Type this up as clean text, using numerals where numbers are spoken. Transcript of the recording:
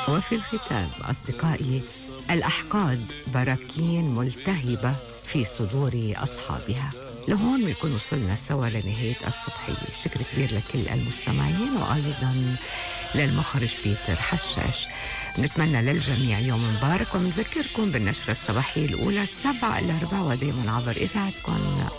وفي الختام أصدقائي، الأحقاد براكين ملتهبة في صدور أصحابها. لهون بنكون وصلنا سوا لنهاية الصبحية. شكر كبير لكل المستمعين وأيضا للمخرج بيتر حشاش. نتمنى للجميع يوم مبارك، ومذكركم بالنشرة الصباحية الأولى 7 إلى 4 ودائما عبر إذاعتكم